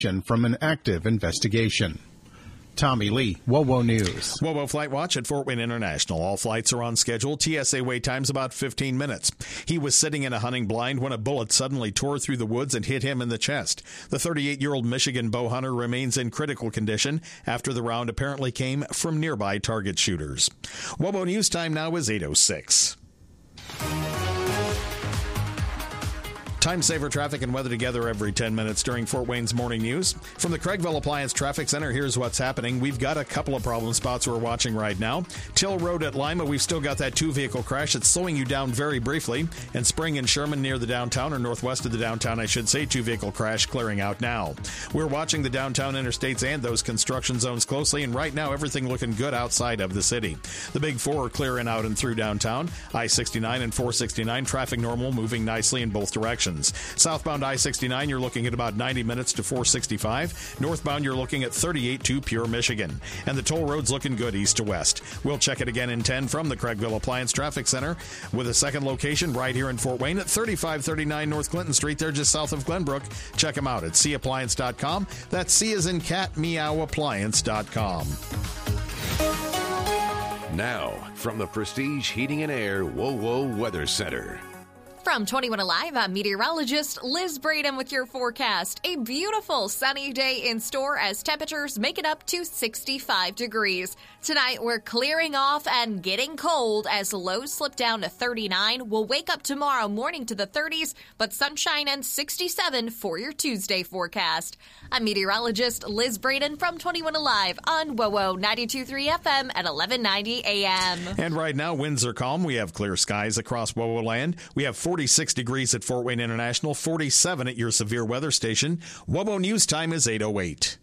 from an active investigation. Tommy Lee, WOWO News. WOWO Flight Watch at Fort Wayne International. All flights are on schedule. TSA wait time's about 15 minutes. He was sitting in a hunting blind when a bullet suddenly tore through the woods and hit him in the chest. The 38-year-old Michigan bow hunter remains in critical condition after the round apparently came from nearby target shooters. WOWO News time now is 8:06. Time saver traffic and weather together every 10 minutes during Fort Wayne's morning news. From the Craigville Appliance Traffic Center, here's what's happening. We've got a couple of problem spots we're watching right now. Till Road at Lima, we've still got that two-vehicle crash. It's slowing you down very briefly. And Spring and Sherman near the downtown, or northwest of the downtown, I should say, two-vehicle crash clearing out now. We're watching the downtown interstates and those construction zones closely, and right now everything looking good outside of the city. The Big Four are clearing out and through downtown. I-69 and 469, traffic normal, moving nicely in both directions. Southbound I-69, you're looking at about 90 minutes to 465. Northbound, you're looking at 38 to Pure, Michigan. And the toll road's looking good east to west. We'll check it again in 10 from the Craigville Appliance Traffic Center with a second location right here in Fort Wayne at 3539 North Clinton Street. They're just south of Glenbrook. Check them out at cappliance.com. That's C as in cat, meow, appliance.com. Now, from the Prestige Heating and Air WOWO Weather Center. From 21 Alive, I'm meteorologist Liz Braden with your forecast. A beautiful sunny day in store as temperatures make it up to 65 degrees. Tonight, we're clearing off and getting cold as lows slip down to 39. We'll wake up tomorrow morning to the 30s, but sunshine and 67 for your Tuesday forecast. I'm meteorologist Liz Braden from 21 Alive on WOWO 92.3 FM at 1190 AM. And right now, winds are calm. We have clear skies across WOWO land. We have 46 degrees at Fort Wayne International, 47 at your severe weather station. WOWO News time is 8:08.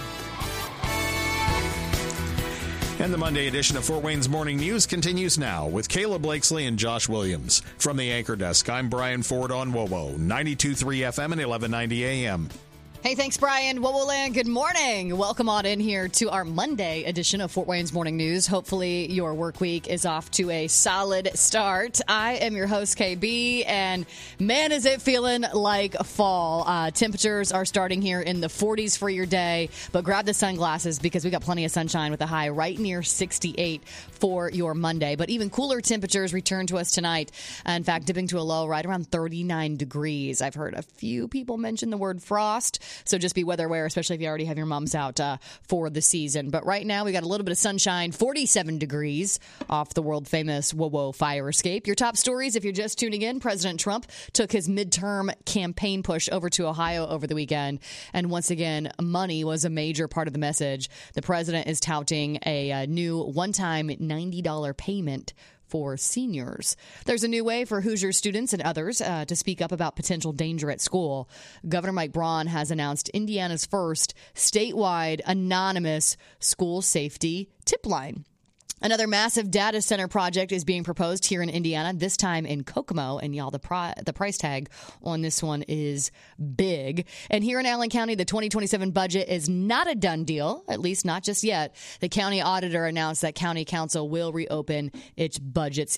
And the Monday edition of Fort Wayne's Morning News continues now with Kayla Blakesley and Josh Williams. From the Anchor Desk, I'm Brian Ford on WOWO 92.3 FM and 1190 AM. Hey, thanks, Brian. WOWO Land, good morning. Welcome on in here to our Monday edition of Fort Wayne's Morning News. Hopefully your work week is off to a solid start. I am your host, KB, and man, is it feeling like fall. Temperatures are starting here in the 40s for your day, but grab the sunglasses because we got plenty of sunshine with a high right near 68 for your Monday. But even cooler temperatures return to us tonight. In fact, dipping to a low right around 39 degrees. I've heard a few people mention the word frost. So just be weather aware, especially if you already have your mums out for the season. But right now, we got a little bit of sunshine, 47 degrees off the world-famous WOWO fire escape. Your top stories, if you're just tuning in, President Trump took his midterm campaign push over to Ohio over the weekend. And once again, money was a major part of the message. The president is touting a new one-time $90 payment for seniors. There's a new way for Hoosier students and others to speak up about potential danger at school. Governor Mike Braun has announced Indiana's first statewide anonymous school safety tip line. Another massive data center project is being proposed here in Indiana, this time in Kokomo. And y'all, the price tag on this one is big. And here in Allen County, the 2027 budget is not a done deal, at least not just yet. The county auditor announced that county council will reopen its budget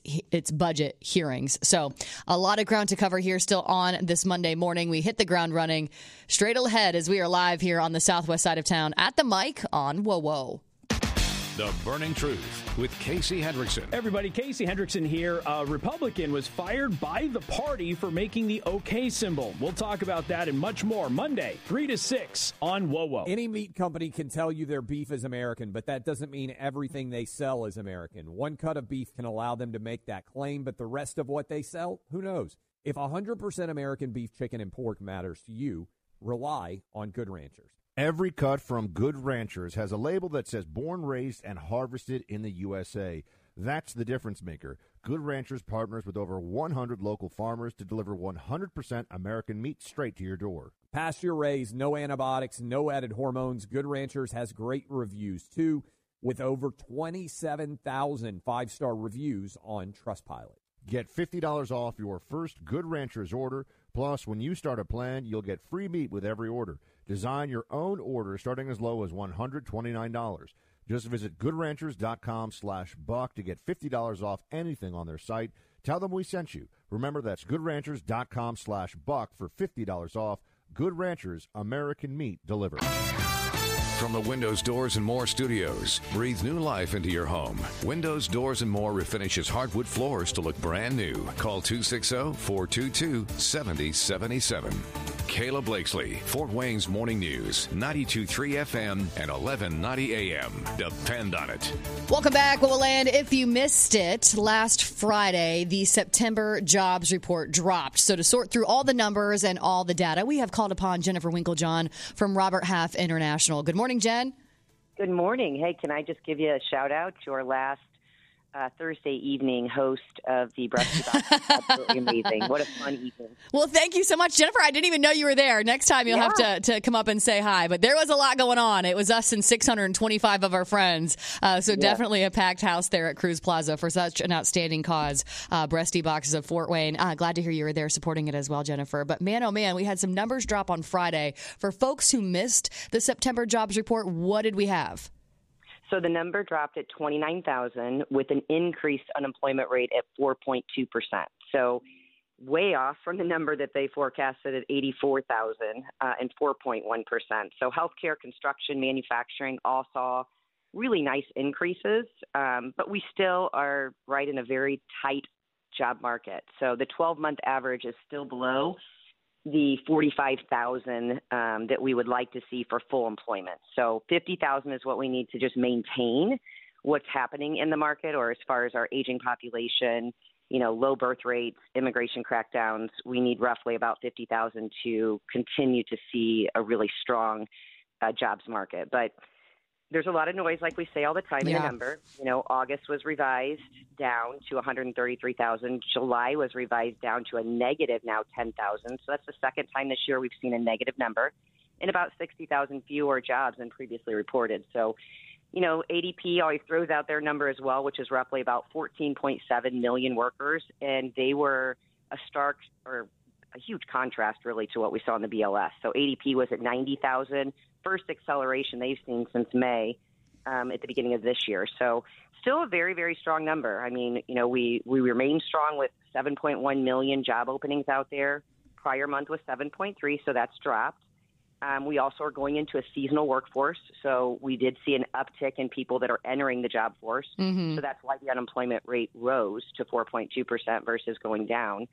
hearings. So a lot of ground to cover here still on this Monday morning. We hit the ground running straight ahead as we are live here on the southwest side of town at the mic on WOWO. The Burning Truth with Casey Hendrickson. Everybody, Casey Hendrickson here. A Republican was fired by the party for making the OK symbol. We'll talk about that and much more Monday, 3 to 6 on WOWO. Any meat company can tell you their beef is American, but that doesn't mean everything they sell is American. One cut of beef can allow them to make that claim, but the rest of what they sell, who knows? If 100% American beef, chicken, and pork matters to you, rely on Good Ranchers. Every cut from Good Ranchers has a label that says born, raised, and harvested in the USA. That's the difference maker. Good Ranchers partners with over 100 local farmers to deliver 100% American meat straight to your door. Pasture raised, no antibiotics, no added hormones. Good Ranchers has great reviews, too, with over 27,000 five-star reviews on Trustpilot. Get $50 off your first Good Ranchers order. Plus, when you start a plan, you'll get free meat with every order. Design your own order starting as low as $129. Just visit goodranchers.com/buck to get $50 off anything on their site. Tell them we sent you. Remember, that's goodranchers.com/buck for $50 off. Good Ranchers, American meat delivered. From the Windows, Doors, and More studios, breathe new life into your home. Windows, Doors, and More refinishes hardwood floors to look brand new. Call 260-422-7077. Kayla Blakesley, Fort Wayne's Morning News, 92.3 FM and 1190 AM. Depend on it. Welcome back, What Will Land. If you missed it, last Friday, the September jobs report dropped. So to sort through all the numbers and all the data, we have called upon Jennifer Winklejohn from Robert Half International. Good morning, Jen. Good morning. Hey, can I just give you a shout out to our last Thursday evening host of the Breasty Box? Absolutely amazing. What a fun evening. Well, thank you so much, Jennifer. I didn't even know you were there. Next time you'll have to come up and say hi. But there was a lot going on. It was us and 625 of our friends. So definitely a packed house there at Cruz Plaza for such an outstanding cause. Breasty Boxes of Fort Wayne. Glad to hear you were there supporting it as well, Jennifer. But man, oh man, we had some numbers drop on Friday. For folks who missed the September jobs report, what did we have? So the number dropped at 29,000 with an increased unemployment rate at 4.2%. So way off from the number that they forecasted at 84,000 and 4.1%. So healthcare, construction, manufacturing all saw really nice increases, but we still are right in a very tight job market. So the 12-month average is still below the 45,000 that we would like to see for full employment. So 50,000 is what we need to just maintain what's happening in the market, or as far as our aging population, low birth rates, immigration crackdowns, we need roughly about 50,000 to continue to see a really strong jobs market. But there's a lot of noise, like we say all the time in the number. August was revised down to 133,000. July was revised down to a negative now 10,000. So that's the second time this year we've seen a negative number and about 60,000 fewer jobs than previously reported. So, ADP always throws out their number as well, which is roughly about 14.7 million workers. And they were a huge contrast really to what we saw in the BLS. So ADP was at 90,000. First acceleration they've seen since May at the beginning of this year. So still a very, very strong number. I mean, we remain strong with 7.1 million job openings out there. Prior month was 7.3, so that's dropped. We also are going into a seasonal workforce, so we did see an uptick in people that are entering the job force. So that's why the unemployment rate rose to 4.2% versus going down.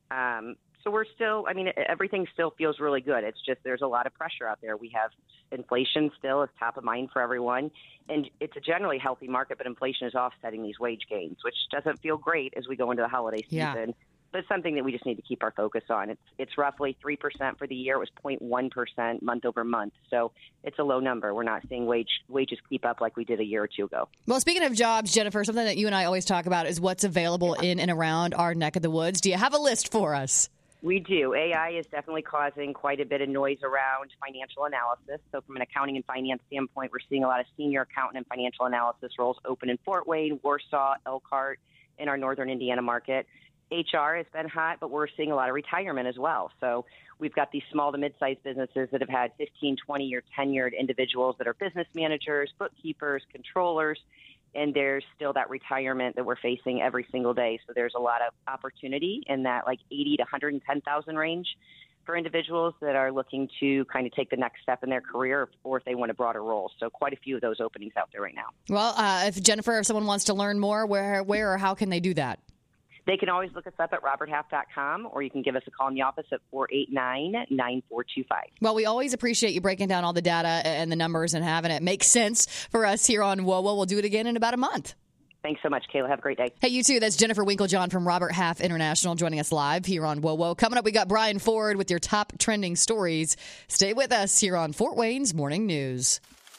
So we're still, everything still feels really good. It's just there's a lot of pressure out there. We have inflation still is top of mind for everyone, and it's a generally healthy market, but inflation is offsetting these wage gains, which doesn't feel great as we go into the holiday season. But it's something that we just need to keep our focus on. It's roughly 3% for the year. It was 0.1% month over month. So it's a low number. We're not seeing wages keep up like we did a year or two ago. Well, speaking of jobs, Jennifer, something that you and I always talk about is what's available in and around our neck of the woods. Do you have a list for us? We do. AI is definitely causing quite a bit of noise around financial analysis. So from an accounting and finance standpoint, we're seeing a lot of senior accountant and financial analysis roles open in Fort Wayne, Warsaw, Elkhart, in our northern Indiana market. HR has been hot, but we're seeing a lot of retirement as well. So we've got these small to mid-sized businesses that have had 15, 20-year tenured individuals that are business managers, bookkeepers, controllers, and there's still that retirement that we're facing every single day. So there's a lot of opportunity in that like 80 to 110,000 range for individuals that are looking to kind of take the next step in their career or if they want a broader role. So quite a few of those openings out there right now. Well, if someone wants to learn more, where or how can they do that? They can always look us up at roberthalf.com, or you can give us a call in the office at 489-9425. Well, we always appreciate you breaking down all the data and the numbers and having it make sense for us here on WOWO. We'll do it again in about a month. Thanks so much, Kayla. Have a great day. Hey, you too. That's Jennifer Winklejohn from Robert Half International joining us live here on WOWO. Coming up, we got Brian Ford with your top trending stories. Stay with us here on Fort Wayne's Morning News.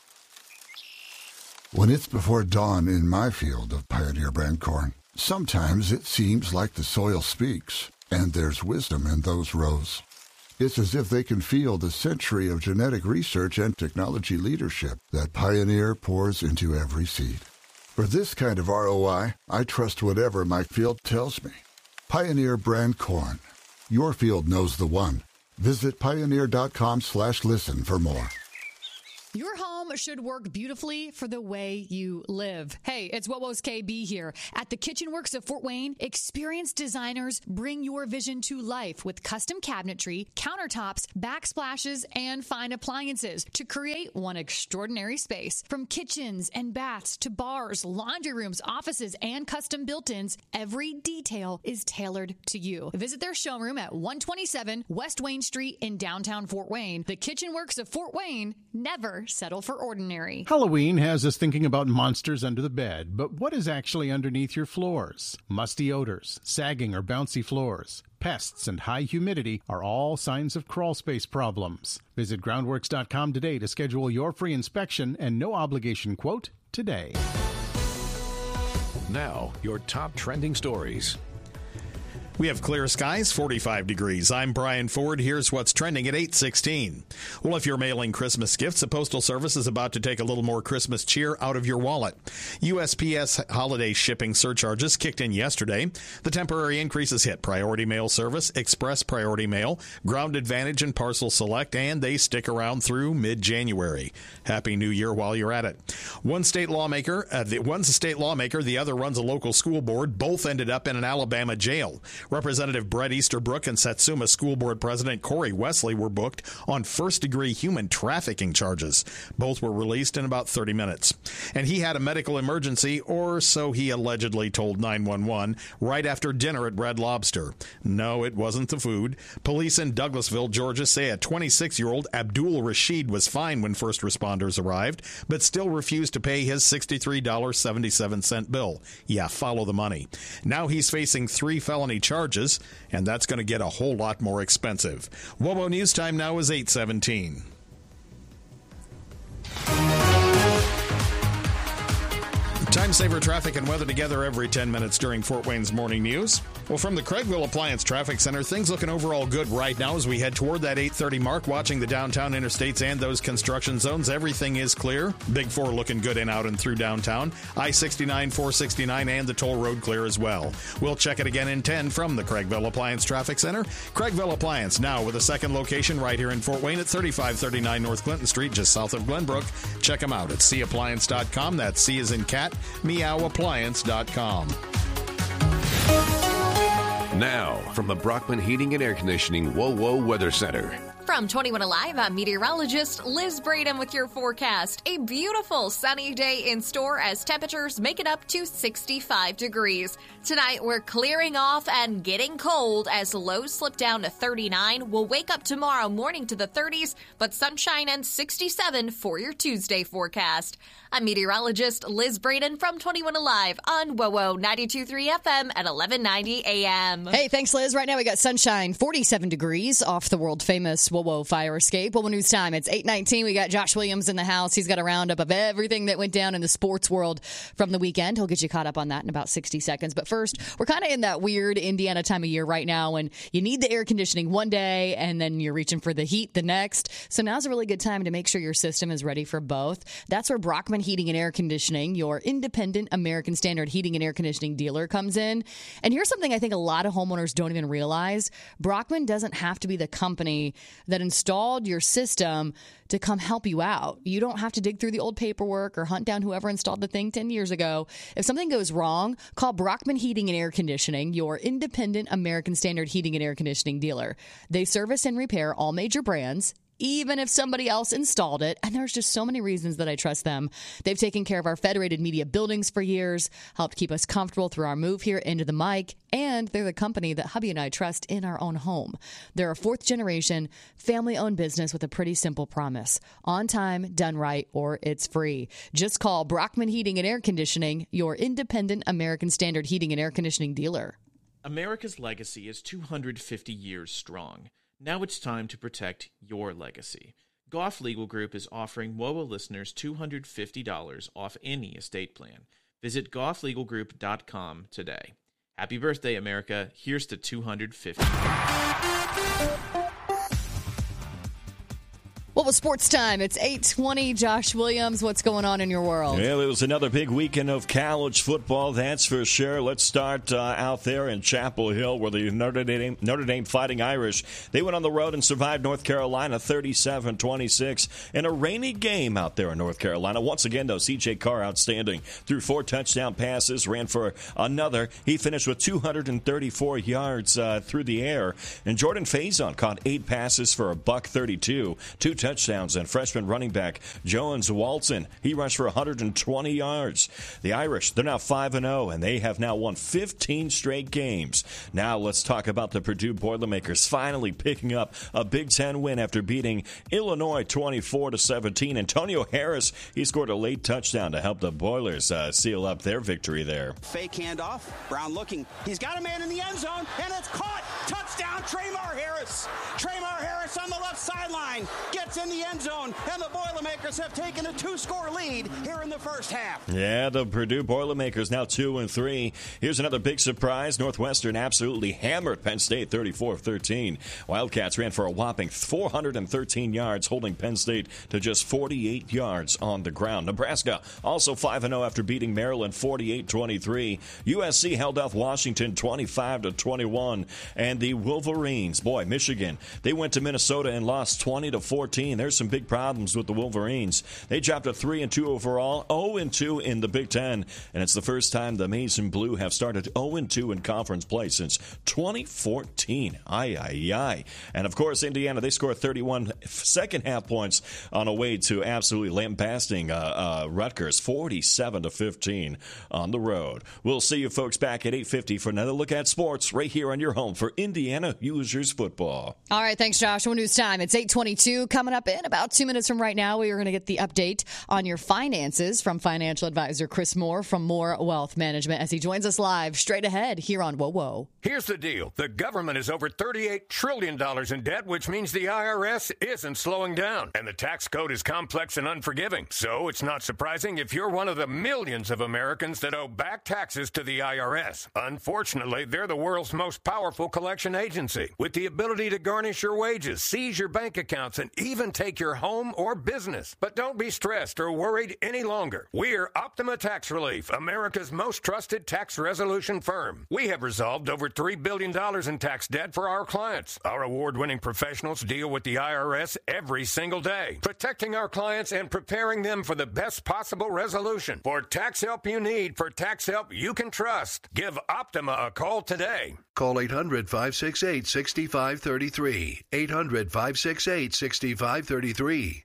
When it's before dawn in my field of Pioneer brand corn, sometimes it seems like the soil speaks, and there's wisdom in those rows. It's as if they can feel the century of genetic research and technology leadership that Pioneer pours into every seed. For this kind of ROI, I trust whatever my field tells me. Pioneer brand corn. Your field knows the one. Visit Pioneer.com/listen for more. Your home should work beautifully for the way you live. Hey, it's WOWO's KB here. At the Kitchen Works of Fort Wayne, experienced designers bring your vision to life with custom cabinetry, countertops, backsplashes, and fine appliances to create one extraordinary space. From kitchens and baths to bars, laundry rooms, offices, and custom built-ins, every detail is tailored to you. Visit their showroom at 127 West Wayne Street in downtown Fort Wayne. The Kitchen Works of Fort Wayne, never settle for ordinary. Halloween has us thinking about monsters under the bed, but what is actually underneath your floors? Musty odors, sagging or bouncy floors, pests, and high humidity are all signs of crawl space problems. Visit groundworks.com today to schedule your free inspection and no obligation quote today. Now, your top trending stories. We have clear skies, 45 degrees. I'm Brian Ford. Here's what's trending at 8:16. Well, if you're mailing Christmas gifts, the Postal Service is about to take a little more Christmas cheer out of your wallet. USPS holiday shipping surcharges kicked in yesterday. The temporary increases hit Priority Mail Service, Express Priority Mail, Ground Advantage, and Parcel Select, and they stick around through mid-January. Happy New Year while you're at it. One's a state lawmaker, the other runs a local school board. Both ended up in an Alabama jail. Representative Brett Easterbrook and Satsuma School Board President Corey Wesley were booked on first-degree human trafficking charges. Both were released in about 30 minutes. And he had a medical emergency, or so he allegedly told 911, right after dinner at Red Lobster. No, it wasn't the food. Police in Douglasville, Georgia, say a 26-year-old Abdul Rashid was fine when first responders arrived, but still refused to pay his $63.77 bill. Yeah, follow the money. Now he's facing 3 felony charges, and that's going to get a whole lot more expensive. WOWO News Time now is 8:17. Time saver traffic and weather together every 10 minutes during Fort Wayne's morning news. Well, from the Craigville Appliance Traffic Center, things looking overall good right now as we head toward that 8:30 mark. Watching the downtown interstates and those construction zones, everything is clear. Big 4 looking good in, out, and through downtown. I-69, 469, and the toll road clear as well. We'll check it again in 10 from the Craigville Appliance Traffic Center. Craigville Appliance now with a second location right here in Fort Wayne at 3539 North Clinton Street, just south of Glenbrook. Check them out at cappliance.com. That's C as in cat, meowappliance.com. Now, from the Brockman Heating and Air Conditioning WOWO Weather Center. From 21 Alive, I'm meteorologist Liz Braden with your forecast. A beautiful sunny day in store as temperatures make it up to 65 degrees. Tonight, we're clearing off and getting cold as lows slip down to 39. We'll wake up tomorrow morning to the 30s, but sunshine and 67 for your Tuesday forecast. I'm meteorologist Liz Braden from 21 Alive on WOWO 92.3 FM at 1190 AM. Hey, thanks, Liz. Right now we got sunshine, 47 degrees off the world-famous WOWO fire escape. WOWO News Time. It's 8:19. We got Josh Williams in the house. He's got a roundup of everything that went down in the sports world from the weekend. He'll get you caught up on that in about 60 seconds. But first, we're kind of in that weird Indiana time of year right now when you need the air conditioning one day and then you're reaching for the heat the next. So now's a really good time to make sure your system is ready for both. That's where Brockman Heating and Air Conditioning, your independent American Standard heating and air conditioning dealer, comes in. And here's something I think a lot of homeowners don't even realize. Brockman doesn't have to be the company that installed your system to come help you out. You don't have to dig through the old paperwork or hunt down whoever installed the thing 10 years ago. If something goes wrong, call Brockman Heating and Air Conditioning, your independent American Standard heating and air conditioning dealer. They service and repair all major brands, even if somebody else installed it. And there's just so many reasons that I trust them. They've taken care of our Federated Media buildings for years, helped keep us comfortable through our move here into the mic, and they're the company that hubby and I trust in our own home. They're a fourth-generation, family-owned business with a pretty simple promise. On time, done right, or it's free. Just call Brockman Heating and Air Conditioning, your independent American Standard heating and air conditioning dealer. America's legacy is 250 years strong. Now it's time to protect your legacy. Goff Legal Group is offering WOWO listeners $250 off any estate plan. Visit gofflegalgroup.com today. Happy birthday, America. Here's to 250. Well, Well, with sports time, it's 8:20. Josh Williams, what's going on in your world? Well, it was another big weekend of college football, that's for sure. Let's start out there in Chapel Hill, where the Notre Dame Fighting Irish, they went on the road and survived North Carolina 37-26 in a rainy game out there in North Carolina. Once again, though, C.J. Carr outstanding. Threw 4 touchdown passes, ran for another. He finished with 234 yards through the air. And Jordan Faison caught 8 passes for $132, 2 touchdowns. And freshman running back Jones Walton, he rushed for 120 yards. The Irish, they're now 5-0, and they have now won 15 straight games. Now let's talk about the Purdue Boilermakers finally picking up a Big Ten win after beating Illinois 24-17. Antonio Harris, he scored a late touchdown to help the Boilers seal up their victory there. Fake handoff. Brown looking. He's got a man in the end zone, and it's caught. Touchdown, Tremar Harris. Tremar Harris on the left sideline gets in the end zone, and the Boilermakers have taken a 2-score lead here in the first half. Yeah, the Purdue Boilermakers now 2-3. Here's another big surprise. Northwestern absolutely hammered Penn State 34-13. Wildcats ran for a whopping 413 yards, holding Penn State to just 48 yards on the ground. Nebraska also 5-0 after beating Maryland 48-23. USC held off Washington 25-21. And the Wolverines, boy, Michigan, they went to Minnesota and lost 20-14. There's some big problems with the Wolverines. They dropped a 3-2 overall, 0-2 in the Big Ten, and it's the first time the Maize and Blue have started 0-2 in conference play since 2014. Ay. And of course, Indiana, they scored 31 second-half points on a way to absolutely lambasting Rutgers 47-15 on the road. We'll see you folks back at 8:50 for another look at sports right here on your home for Indiana Hoosiers football. All right, thanks, Josh. Well, news time. It's 8:22. Coming up in about 2 minutes from right now, we are going to get the update on your finances from financial advisor Chris Moore from Moore Wealth Management as he joins us live straight ahead here on Whoa. Here's the deal. The government is over $38 trillion in debt, which means the IRS isn't slowing down. And the tax code is complex and unforgiving. So it's not surprising if you're one of the millions of Americans that owe back taxes to the IRS. Unfortunately, they're the world's most powerful collection agency with the ability to garnish your wages, seize your bank accounts, and even take your home or business. But don't be stressed or worried any longer. We're Optima Tax Relief, America's most trusted tax resolution firm. We have resolved over $3 billion in tax debt for our clients. Our award-winning professionals deal with the IRS every single day, protecting our clients and preparing them for the best possible resolution. For tax help you need, for tax help you can trust, give Optima a call today. Call 800-568-6533. 800-568-6533.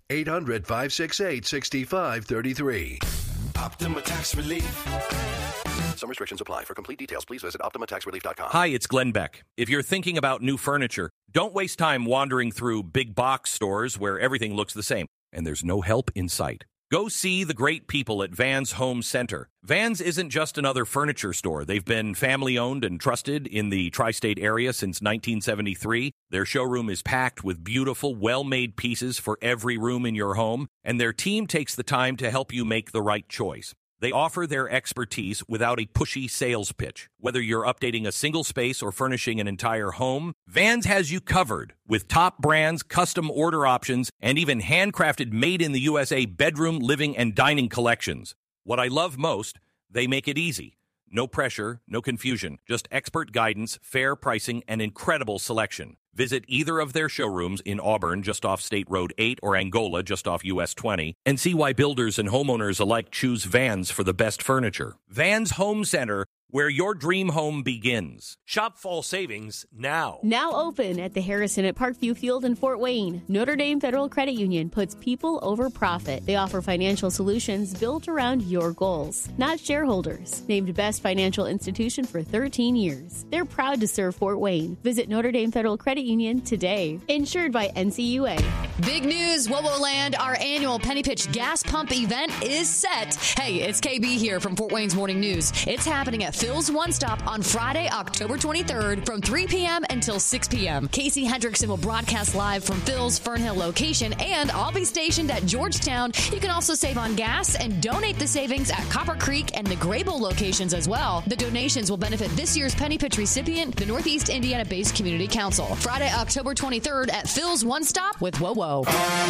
800-568-6533. Optima Tax Relief. Some restrictions apply. For complete details, please visit OptimaTaxRelief.com. Hi, it's Glenn Beck. If you're thinking about new furniture, don't waste time wandering through big box stores where everything looks the same and there's no help in sight. Go see the great people at Vans Home Center. Vans isn't just another furniture store. They've been family-owned and trusted in the tri-state area since 1973. Their showroom is packed with beautiful, well-made pieces for every room in your home, and their team takes the time to help you make the right choice. They offer their expertise without a pushy sales pitch. Whether you're updating a single space or furnishing an entire home, Vans has you covered with top brands, custom order options, and even handcrafted made-in-the-USA bedroom, living, and dining collections. What I love most, they make it easy. No pressure, no confusion, just expert guidance, fair pricing, and incredible selection. Visit either of their showrooms in Auburn, just off State Road 8, or Angola, just off US 20, and see why builders and homeowners alike choose Vans for the best furniture. Vans Home Center, where your dream home begins. Shop fall savings now. Now open at the Harrison at Parkview Field in Fort Wayne. Notre Dame Federal Credit Union puts people over profit. They offer financial solutions built around your goals, not shareholders. Named Best Financial Institution for 13 years. They're proud to serve Fort Wayne. Visit Notre Dame Federal Credit Union today. Insured by NCUA. Big news, Wowo Land. Our annual Penny Pitch Gas Pump event is set. Hey, it's KB here from Fort Wayne's Morning News. It's happening at Phil's One Stop on Friday, October 23rd from 3 p.m. until 6 p.m. Casey Hendrickson will broadcast live from Phil's Fernhill location, and I'll be stationed at Georgetown. You can also save on gas and donate the savings at Copper Creek and the Grable locations as well. The donations will benefit this year's Penny Pitch recipient, the Northeast Indiana-based Community Council. Friday, October 23rd at Phil's One Stop with WoWo.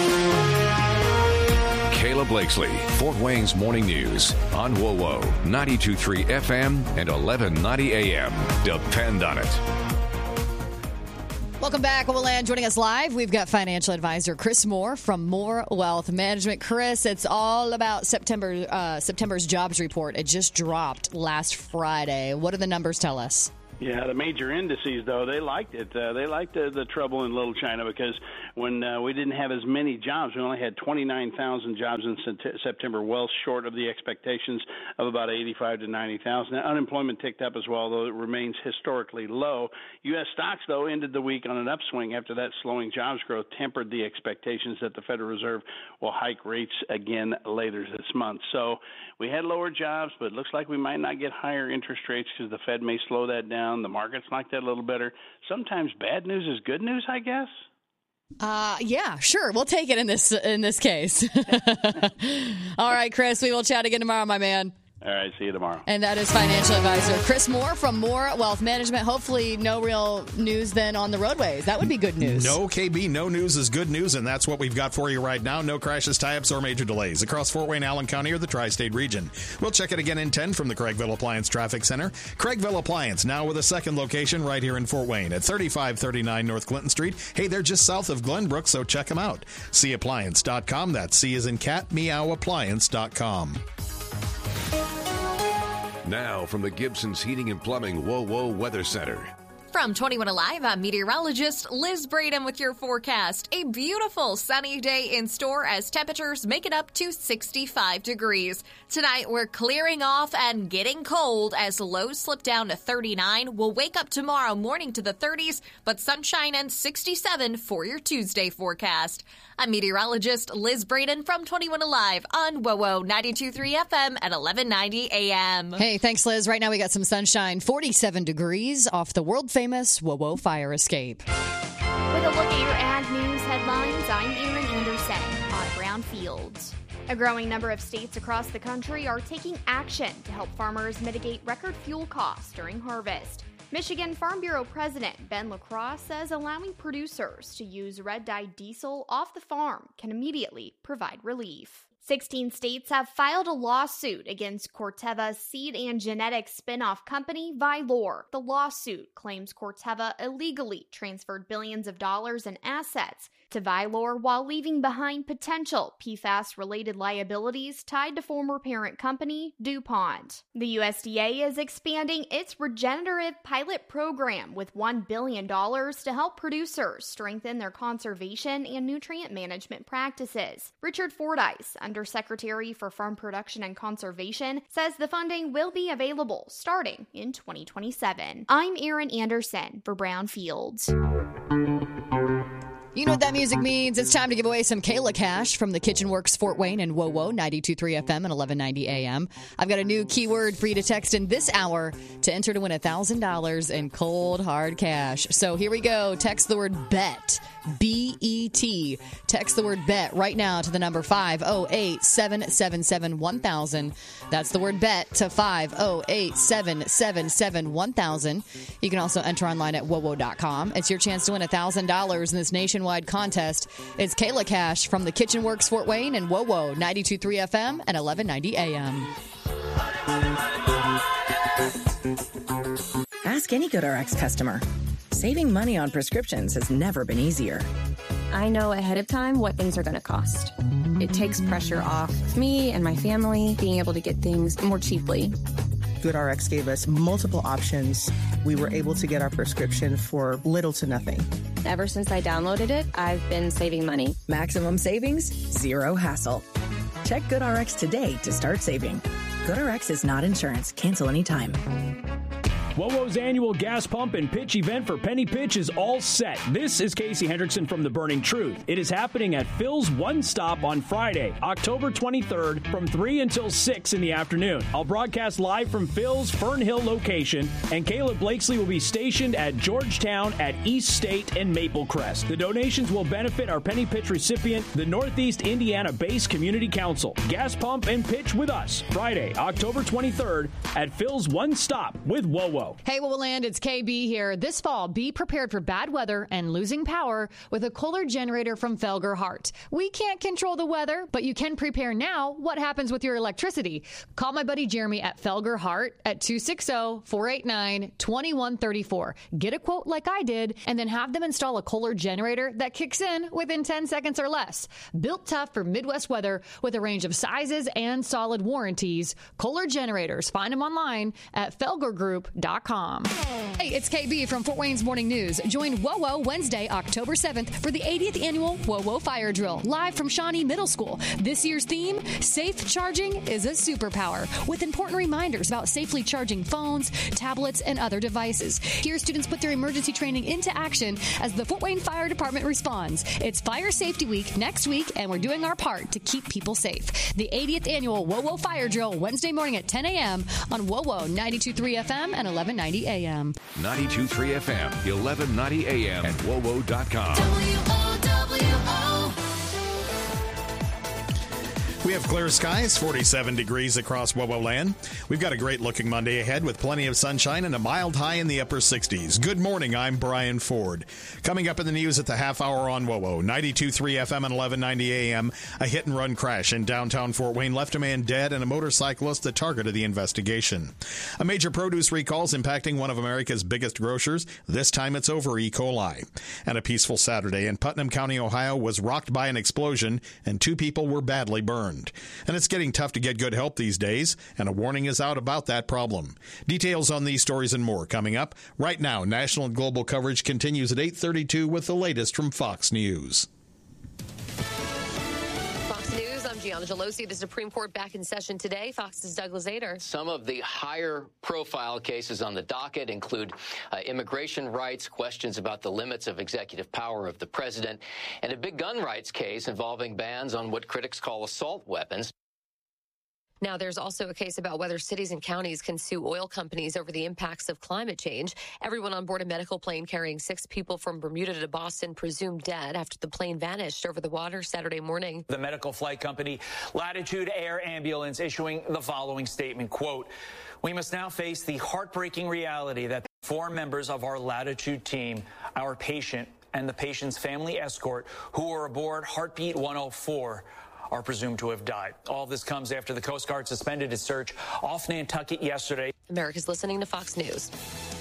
Kayla Blakesley, Fort Wayne's Morning News on WoWo, 92.3 FM and 1190 AM. Depend on it. Welcome back. We'll land joining us live. We've got financial advisor Chris Moore from Moore Wealth Management. Chris, it's all about September's jobs report. It just dropped last Friday. What do the numbers tell us? Yeah, the major indices, though, they liked it. They liked the trouble in Little China because when we didn't have as many jobs, we only had 29,000 jobs in September, well short of the expectations of about 85 to 90,000. Unemployment ticked up as well, though it remains historically low. U.S. stocks, though, ended the week on an upswing after that slowing jobs growth tempered the expectations that the Federal Reserve will hike rates again later this month. So we had lower jobs, but it looks like we might not get higher interest rates because the Fed may slow that down. The markets like that a little better. Sometimes bad news is good news, I guess. Yeah, sure. We'll take it in this case. All right, Chris, we will chat again tomorrow, my man. All right, see you tomorrow. And that is financial advisor Chris Moore from Moore Wealth Management. Hopefully no real news then on the roadways. That would be good news. No, KB, no news is good news, and that's what we've got for you right now. No crashes, tie-ups, or major delays across Fort Wayne, Allen County, or the tri-state region. We'll check it again in 10 from the Craigville Appliance Traffic Center. Craigville Appliance, now with a second location right here in Fort Wayne at 3539 North Clinton Street. Hey, they're just south of Glenbrook, so check them out. CAppliance.com. That's C as in cat, meowappliance.com. Now from the Gibson's Heating and Plumbing WoWo Weather Center. From 21 Alive, I'm meteorologist Liz Braden with your forecast. A beautiful sunny day in store as temperatures make it up to 65 degrees. Tonight, we're clearing off and getting cold as lows slip down to 39. We'll wake up tomorrow morning to the 30s, but sunshine and 67 for your Tuesday forecast. I'm meteorologist Liz Braden from 21 Alive on WoWo 92.3 FM at 1190 AM. Hey, thanks, Liz. Right now we got some sunshine, 47 degrees off the world-famous WoWo fire escape. With a look at your ag news headlines, I'm Erin Anderson on Brownfields. A growing number of states across the country are taking action to help farmers mitigate record fuel costs during harvest. Michigan Farm Bureau President Ben LaCroix says allowing producers to use red-dyed diesel off the farm can immediately provide relief. 16 states have filed a lawsuit against Corteva's seed and genetics spin-off company, Vylor. The lawsuit claims Corteva illegally transferred billions of dollars in assets to Vylor while leaving behind potential PFAS-related liabilities tied to former parent company DuPont. The USDA is expanding its regenerative pilot program with $1 billion to help producers strengthen their conservation and nutrient management practices. Richard Fordyce, Undersecretary for Farm Production and Conservation, says the funding will be available starting in 2027. I'm Erin Anderson for Brownfields. You know what that music means. It's time to give away some Kayla cash from the Kitchen Works Fort Wayne and WoWo 92.3 FM and 1190 AM. I've got a new keyword for you to text in this hour to enter to win $1,000 in cold, hard cash. So here we go. Text the word BET, B-E-T. Text the word BET right now to the number 508-777-1000. That's the word BET to 508-777-1000. You can also enter online at WoWo.com. It's your chance to win $1,000 in this nationwide contest. It's Kayla Cash from the Kitchen Works Fort Wayne and WoWo 92.3 FM and 1190 AM. Ask any GoodRx customer. Saving money on prescriptions has never been easier. I know ahead of time what things are going to cost. It takes pressure off me and my family being able to get things more cheaply. GoodRx gave us multiple options. We were able to get our prescription for little to nothing. Ever since I downloaded it, I've been saving money. Maximum savings, zero hassle. Check GoodRx today to start saving. GoodRx is not insurance. Cancel anytime. WOWO's annual gas pump and pitch event for Penny Pitch is all set. This is Casey Hendrickson from The Burning Truth. It is happening at Phil's One Stop on Friday, October 23rd from 3 until 6 in the afternoon. I'll broadcast live from Phil's Fern Hill location, and Caleb Blakesley will be stationed at Georgetown at East State and Maple Crest. The donations will benefit our Penny Pitch recipient, the Northeast Indiana-based Community Council. Gas pump and pitch with us, Friday, October 23rd at Phil's One Stop with WOWO. Hey, WOWO Land, it's KB here. This fall, be prepared for bad weather and losing power with a Kohler generator from Felger Hart. We can't control the weather, but you can prepare now. What happens with your electricity? Call my buddy Jeremy at Felger Hart at 260-489-2134. Get a quote like I did, and then have them install a Kohler generator that kicks in within 10 seconds or less. Built tough for Midwest weather with a range of sizes and solid warranties. Kohler generators. Find them online at felgergroup.com. Hey, it's KB from Fort Wayne's Morning News. Join WOWO Wednesday, October 7th for the 80th annual WOWO Fire Drill, live from Shawnee Middle School. This year's theme, Safe Charging is a Superpower, with important reminders about safely charging phones, tablets, and other devices. Here, students put their emergency training into action as the Fort Wayne Fire Department responds. It's Fire Safety Week next week, and we're doing our part to keep people safe. The 80th annual WOWO Fire Drill, Wednesday morning at 10 a.m. on WOWO 92.3 FM and 1190 AM. 92.3 FM, 1190 AM, and WOWO.com. We have clear skies, 47 degrees across WOWO land. We've got a great-looking Monday ahead with plenty of sunshine and a mild high in the upper 60s. Good morning, I'm Brian Ford. Coming up in the news at the half hour on WOWO, 92.3 FM and 1190 AM, a hit-and-run crash in downtown Fort Wayne left a man dead and a motorcyclist the target of the investigation. A major produce recall is impacting one of America's biggest grocers. This time it's over E. coli. And a peaceful Saturday in Putnam County, Ohio, was rocked by an explosion, and 2 people were badly burned. And it's getting tough to get good help these days, and a warning is out about that problem. Details on these stories and more coming up. Right now, national and global coverage continues at 8:32 with the latest from Fox News. Fox News, I'm Gianna Gelosi. The Supreme Court back in session today. Fox's Douglas Ader. Some of the higher profile cases on the docket include immigration rights, questions about the limits of executive power of the president, and a big gun rights case involving bans on what critics call assault weapons. Now, there's also a case about whether cities and counties can sue oil companies over the impacts of climate change. Everyone on board a medical plane carrying 6 people from Bermuda to Boston presumed dead after the plane vanished over the water Saturday morning. The medical flight company Latitude Air Ambulance issuing the following statement, quote, "We must now face the heartbreaking reality that 4 members of our Latitude team, our patient and the patient's family escort, who were aboard Heartbeat 104, are presumed to have died." All this comes after the Coast Guard suspended its search off Nantucket yesterday. America's listening to Fox News.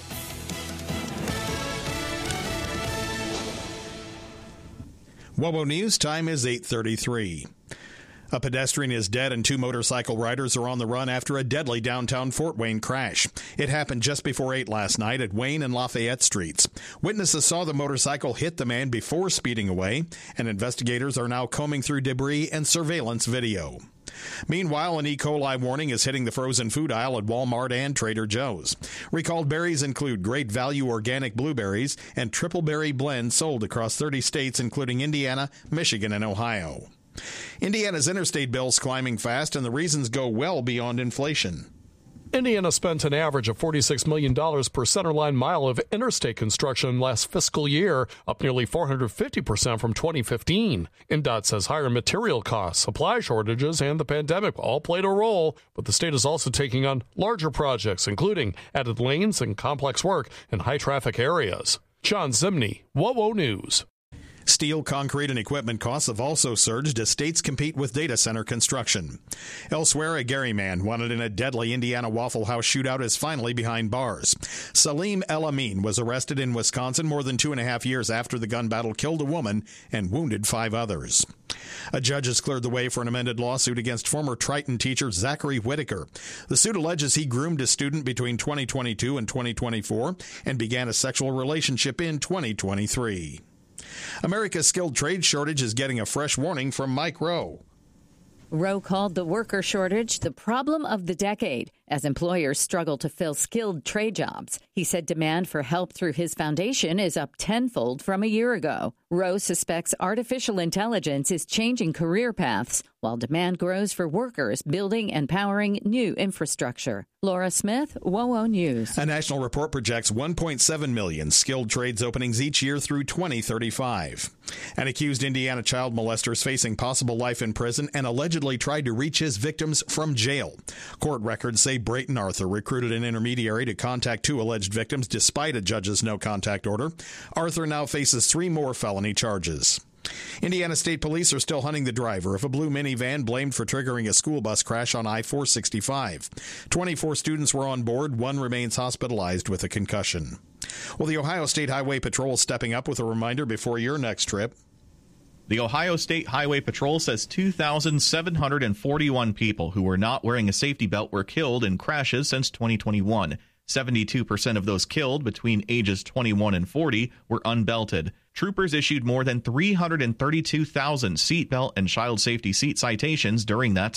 WOWO News time is 8:33. A pedestrian is dead and 2 motorcycle riders are on the run after a deadly downtown Fort Wayne crash. It happened just before 8 last night at Wayne and Lafayette Streets. Witnesses saw the motorcycle hit the man before speeding away, and investigators are now combing through debris and surveillance video. Meanwhile, an E. coli warning is hitting the frozen food aisle at Walmart and Trader Joe's. Recalled berries include great value organic blueberries and triple berry blends sold across 30 states, including Indiana, Michigan, and Ohio. Indiana's interstate bills climbing fast, and the reasons go well beyond inflation. Indiana spent an average of $46 million per centerline mile of interstate construction last fiscal year, up nearly 450% from 2015. INDOT says higher material costs, supply shortages, and the pandemic all played a role, but the state is also taking on larger projects, including added lanes and complex work in high-traffic areas. John Zimney, WOWO News. Steel, concrete, and equipment costs have also surged as states compete with data center construction. Elsewhere, a Gary man wanted in a deadly Indiana Waffle House shootout is finally behind bars. Salim El Amin was arrested in Wisconsin more than 2.5 years after the gun battle killed a woman and wounded 5 others. A judge has cleared the way for an amended lawsuit against former Triton teacher Zachary Whitaker. The suit alleges he groomed a student between 2022 and 2024 and began a sexual relationship in 2023. America's skilled trade shortage is getting a fresh warning from Mike Rowe. Rowe called the worker shortage the problem of the decade as employers struggle to fill skilled trade jobs. He said demand for help through his foundation is up tenfold from a year ago. Rowe suspects artificial intelligence is changing career paths, while demand grows for workers building and powering new infrastructure. Laura Smith, WOWO News. A national report projects 1.7 million skilled trades openings each year through 2035. An accused Indiana child molester is facing possible life in prison and allegedly tried to reach his victims from jail. Court records say Brayton Arthur recruited an intermediary to contact 2 alleged victims despite a judge's no-contact order. Arthur now faces 3 more felony charges. Indiana State Police are still hunting the driver of a blue minivan blamed for triggering a school bus crash on I-465. 24 students were on board. 1 remains hospitalized with a concussion. Well, the Ohio State Highway Patrol is stepping up with a reminder before your next trip. The Ohio State Highway Patrol says 2,741 people who were not wearing a safety belt were killed in crashes since 2021. 72% of those killed between ages 21 and 40 were unbelted. Troopers issued more than 332,000 seatbelt and child safety seat citations during that time.